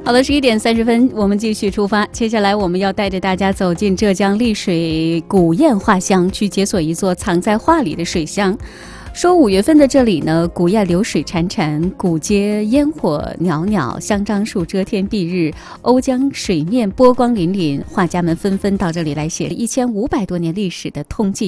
好了，11点30分，我们继续出发。接下来我们要带着大家走进浙江丽水古堰画乡，去解锁一座藏在画里的水乡。说5月份的这里呢，古堰流水潺潺，古街烟火袅袅，香樟树遮天蔽日，瓯江水面波光粼粼，画家们纷纷到这里来写1500多年历史的通记。